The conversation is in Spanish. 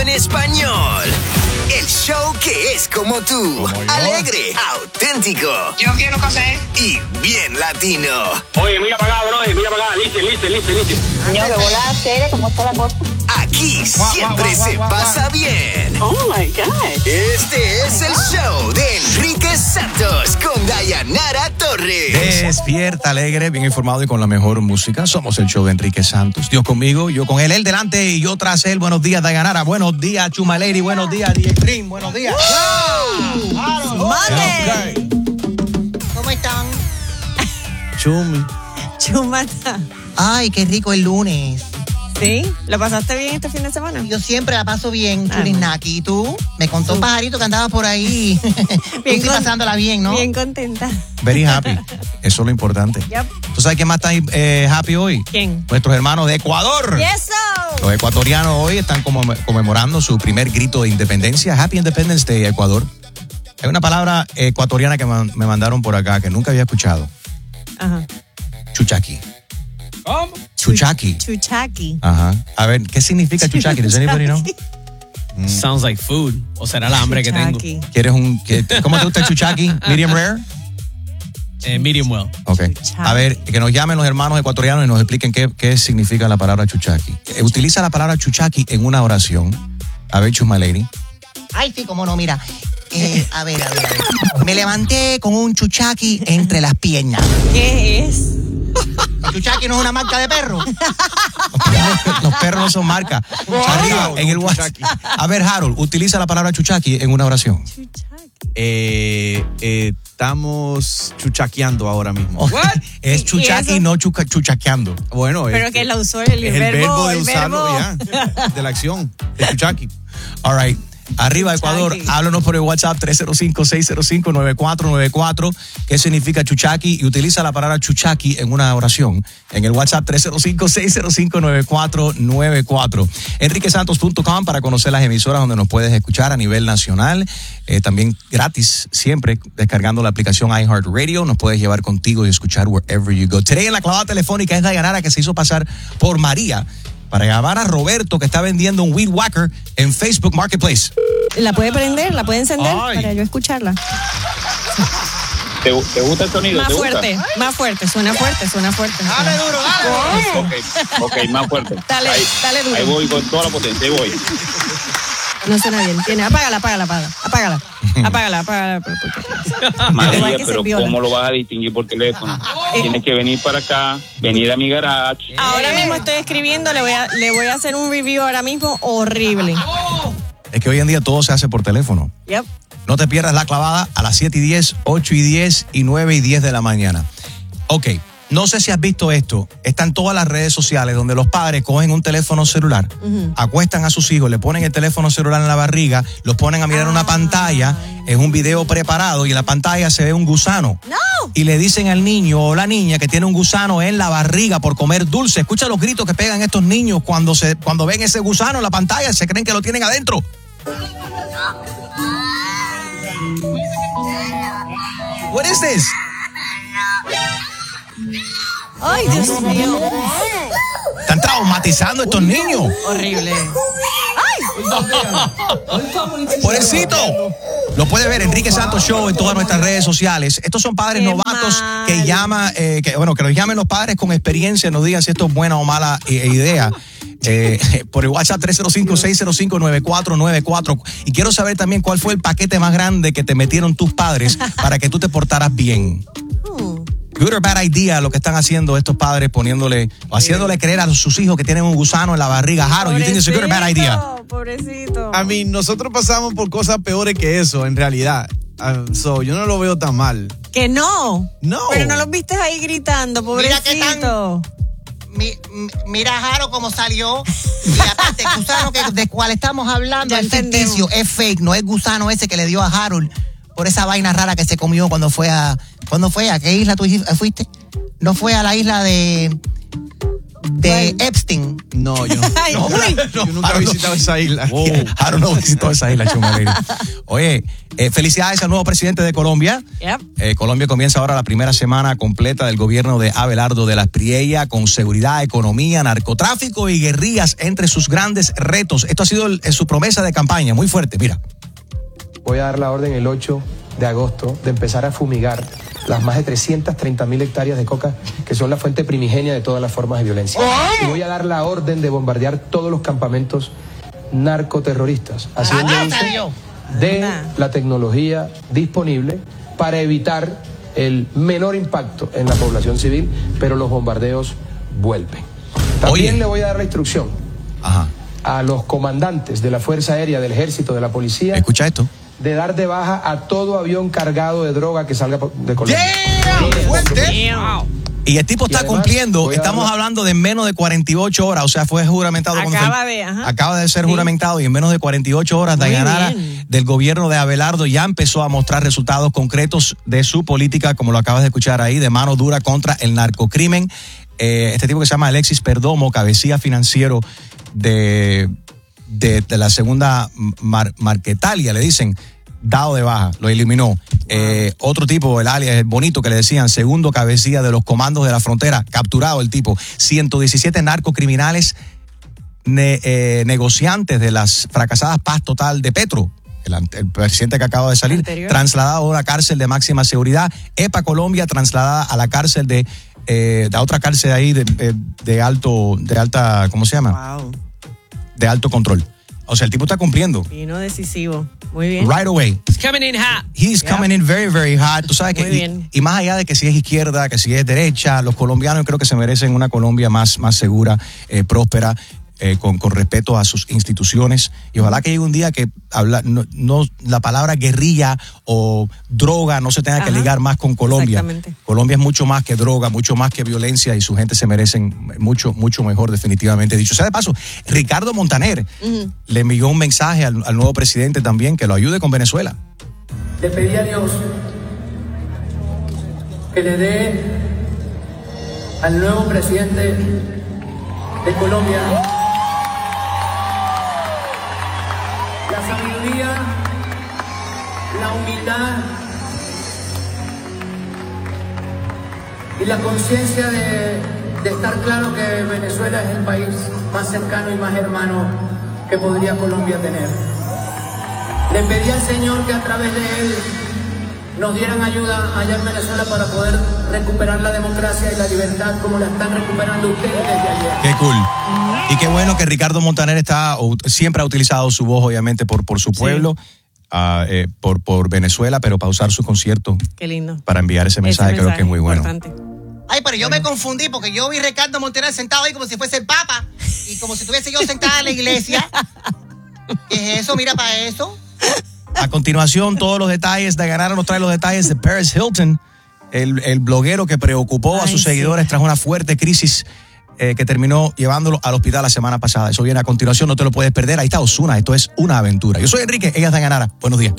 en español. El show que es como tú. Alegre, auténtico. Yo quiero conocer. Y bien latino. Oye, mira para acá, bro. Mira para acá. Listen. Señor, de volada seria, ¿cómo está la cosa? Aquí siempre se pasa bien. Oh, my God. Este es el show de Enrique Santos con Dayanara Torres. Despierta alegre, bien informado y con la mejor música. Somos el show de Enrique Santos. Dios conmigo, yo con él delante y yo tras él. Buenos días, Dayanara. Buenos días, Chuma Lady. Buenos días, DJ Green. Buenos días. Monday. ¿Cómo están? Chumata. Ay, qué rico el lunes. ¿Sí? ¿Lo pasaste bien este fin de semana? Yo siempre la paso bien, Chulinaki. ¿Y tú? Me contó Pajarito que andaba por ahí. Bien pasándola bien, ¿no? Bien contenta. Very happy. Eso es lo importante. Yep. ¿Tú sabes quién más está happy hoy? ¿Quién? Nuestros hermanos de Ecuador. ¡Eso! Los ecuatorianos hoy están conmemorando su primer grito de independencia. Happy Independence Day, Ecuador. Hay una palabra ecuatoriana que me mandaron por acá que nunca había escuchado. Ajá. Chuchaqui. ¿Cómo? Chuchaqui. Chuchaqui. Ajá. A ver, ¿qué significa chuchaqui? ¿Does anybody know? Sounds like food. O será la hambre que tengo. ¿Quieres ¿Cómo te gusta el chuchaqui? ¿Medium rare? Medium well. Ok. A ver, que nos llamen los hermanos ecuatorianos y nos expliquen qué significa la palabra chuchaqui. Utiliza la palabra chuchaqui en una oración. A ver, Chuma Lady. Ay, sí, cómo no, mira. A ver. Me levanté con un chuchaqui entre las piernas. ¿Qué es? ¿El chuchaqui no es una marca de perro? Los perros no son marca. Arriba, en el WhatsApp. A ver, Harold, utiliza la palabra chuchaqui en una oración. Estamos chuchaqueando ahora mismo. Es chuchaqui, no chuchaqueando. Bueno, pero que la usó el verbo de usarlo ya, de la acción, de chuchaqui. All right. Arriba, Ecuador, háblanos por el WhatsApp 305-605-9494. ¿Qué significa chuchaqui? Y utiliza la palabra chuchaqui en una oración. En el WhatsApp 305-605-9494. enriquesantos.com para conocer las emisoras donde nos puedes escuchar a nivel nacional. También gratis, siempre descargando la aplicación iHeartRadio. Nos puedes llevar contigo y escuchar wherever you go. Today en la clavada telefónica es Dayanara, que se hizo pasar por María para llamar a Roberto, que está vendiendo un Weed Whacker en Facebook Marketplace. ¿La puede prender? ¿La puede encender? Para yo escucharla. ¿Te gusta el sonido? Más fuerte, suena fuerte. Dale duro, dale. Ok, más fuerte. Dale duro. Ahí voy con toda la potencia, ahí voy. No suena bien. Apágala. María, pero ¿cómo lo vas a distinguir por teléfono? Tienes que venir para acá, venir a mi garage. Ahora mismo estoy escribiendo, le voy a hacer un review ahora mismo horrible. Es que hoy en día todo se hace por teléfono. Yep. No te pierdas la clavada a las 7:10, 8:10 y 9:10 de la mañana. Ok, no sé si has visto esto. Está en todas las redes sociales donde los padres cogen un teléfono celular, acuestan a sus hijos, le ponen el teléfono celular en la barriga, los ponen a mirar una pantalla, es un video preparado y en la pantalla se ve un gusano. ¡No! Y le dicen al niño o la niña que tiene un gusano en la barriga por comer dulce. Escucha los gritos que pegan estos niños cuando ven ese gusano en la pantalla, se creen que lo tienen adentro. What is this? Ay, Dios mío. Están traumatizando a estos niños. Horrible. Pobrecito. Lo puede ver Enrique Santos Show en todas nuestras redes sociales. Estos son padres novatos que llaman, que los llamen los padres con experiencia, nos digan si esto es buena o mala idea. Por el WhatsApp 305-605-9494. Y quiero saber también cuál fue el paquete más grande que te metieron tus padres para que tú te portaras bien. Good or bad idea lo que están haciendo estos padres haciéndole creer a sus hijos que tienen un gusano en la barriga. Harold, you think it's a good or bad idea? Pobrecito. A mí, nosotros pasamos por cosas peores que eso, en realidad. Yo no lo veo tan mal. ¿Que no? No. Pero no los viste ahí gritando, pobrecito. Mira que mira Jaro cómo salió. Y aparte, el gusano de cual estamos hablando es ficticio, es fake, no es gusano ese que le dio a Harold por esa vaina rara que se comió cuando fue a qué isla tú fuiste. No fue a la isla de de Epstein. No, yo nunca he visitado esa isla. Wow. Harold no visitó esa isla, Chumaleri. Oye, felicidades al nuevo presidente de Colombia. Yep. Colombia comienza ahora la primera semana completa del gobierno de Abelardo de la Espriella, con seguridad, economía, narcotráfico y guerrillas entre sus grandes retos. Esto ha sido su promesa de campaña, muy fuerte, mira. Voy a dar la orden el 8 de agosto de empezar a fumigar las más de 330.000 hectáreas de coca que son la fuente primigenia de todas las formas de violencia. Y voy a dar la orden de bombardear todos los campamentos narcoterroristas, haciendo uso de la tecnología disponible para evitar el menor impacto en la población civil, pero los bombardeos vuelven. También le voy a dar la instrucción a los comandantes de la Fuerza Aérea, del Ejército, de la Policía. Escucha esto. De dar de baja a todo avión cargado de droga que salga de Colombia. Y el tipo está cumpliendo, estamos hablando de menos de 48 horas, o sea, fue juramentado. Acaba de ser juramentado y en menos de 48 horas Dayanara del gobierno de Abelardo ya empezó a mostrar resultados concretos de su política, como lo acabas de escuchar ahí, de mano dura contra el narcocrimen. Este tipo que se llama Alexis Perdomo, cabecilla financiero de la segunda Marquetalia, le dicen, dado de baja, lo eliminó. Otro tipo, el alias, el bonito que le decían, segundo cabecilla de los comandos de la frontera, capturado el tipo. 117 narcocriminales negociantes de las fracasadas paz total de Petro, el presidente que acaba de salir, trasladado a una cárcel de máxima seguridad. EPA Colombia trasladada a la cárcel de otra cárcel ahí de alta, ¿cómo se llama? Wow. De alto control. O sea, el tipo está cumpliendo. Vino decisivo. Muy bien. Right away. He's coming in hot. He's coming in very, very hot. Tú sabes que, y más allá de que si es izquierda, que si es derecha, los colombianos creo que se merecen una Colombia más segura, próspera, con respeto a sus instituciones. Y ojalá que llegue un día que la palabra guerrilla o droga no se tenga que ligar más con Colombia. Exactamente. Colombia es mucho más que droga, mucho más que violencia, y su gente se merecen mucho, mucho mejor, definitivamente dicho. O sea, de paso, Ricardo Montaner le envió un mensaje al nuevo presidente también, que lo ayude con Venezuela. Le pedí a Dios que le dé al nuevo presidente de Colombia la sabiduría, la humildad y la conciencia de estar claro que Venezuela es el país más cercano y más hermano que podría Colombia tener. Le pedí al Señor que a través de él nos dieran ayuda allá en Venezuela para poder recuperar la democracia y la libertad como la están recuperando ustedes desde ayer. Qué cool. Y qué bueno que Ricardo Montaner siempre ha utilizado su voz, obviamente, por su pueblo, por Venezuela, pero para usar su concierto. Qué lindo. Para enviar ese mensaje, creo que es muy bueno. Ay, pero yo me confundí porque yo vi a Ricardo Montaner sentado ahí como si fuese el Papa y como si estuviese yo sentada en la iglesia. ¿Qué es eso? Mira para eso. A continuación, todos los detalles. Dayanara nos trae los detalles de Paris Hilton, el bloguero que preocupó a sus seguidores tras una fuerte crisis que terminó llevándolo al hospital la semana pasada. Eso viene a continuación, no te lo puedes perder. Ahí está Ozuna, esto es una aventura. Yo soy Enrique, ella es Dayanara. Buenos días.